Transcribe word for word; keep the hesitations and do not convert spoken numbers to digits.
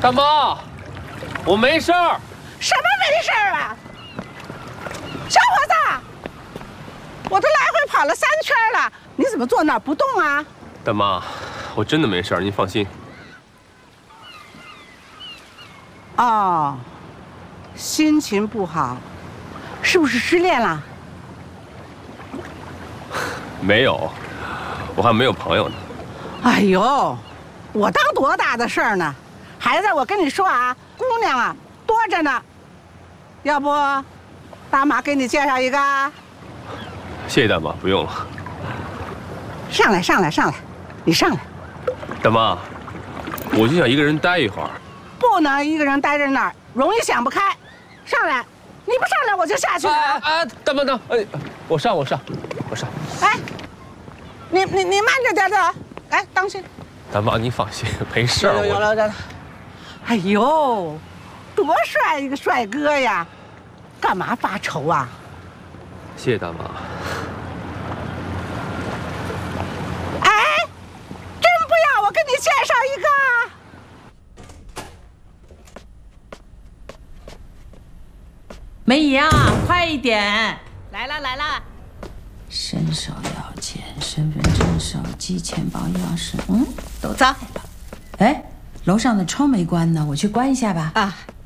大妈，我没事儿。 什么没事儿啊？小伙子，我都来回跑了三圈了，你怎么坐那儿不动啊？ 大妈，我真的没事儿，您放心。 哦，心情不好，是不是失恋了？ 没有，我还没有朋友呢。 哎呦，我当多大的事儿呢？孩子，我跟你说啊，姑娘啊多着呢。要不，大妈给你介绍一个。 谢谢大妈，不用了。 上来，上来，上来，你上来。 大妈，我就想一个人待一会儿。 不能一个人待在那儿，容易想不开。上来，你不上来我就下去了。 哎哎，大妈等，哎，我上，我上，我上。 哎，你你你慢着点走，哎，当心。 大妈，你放心，没事儿。 有有了有了。哎呦，多帅一个帅哥呀！干嘛发愁啊？ 谢谢大妈。 哎，真不要我给你介绍一个。 梅姨啊，快一点！ 来了来了。 身手要钱，身份证、手机、钱包、钥匙，嗯，都在了。哎，楼上的窗没关呢，我去关一下吧。 啊。